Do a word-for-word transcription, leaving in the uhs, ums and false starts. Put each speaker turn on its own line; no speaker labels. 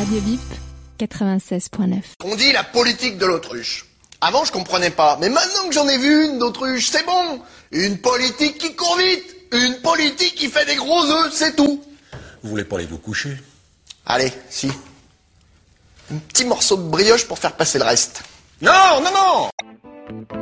Radio Vip, quatre-vingt-seize point neuf.
On dit la politique de l'autruche. Avant, je comprenais pas. Mais maintenant que j'en ai vu une d'autruche, c'est bon. Une politique qui court vite. Une politique qui fait des gros œufs, c'est tout.
Vous voulez pas aller vous coucher?
Allez, si. Un petit morceau de brioche pour faire passer le reste.
Non, non, non!